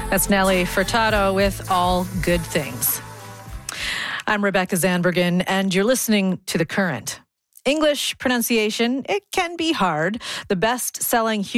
That's Nelly Furtado with All Good Things. I'm Rebecca Zandbergen, and you're listening to The Current. English pronunciation, it can be hard. The best-selling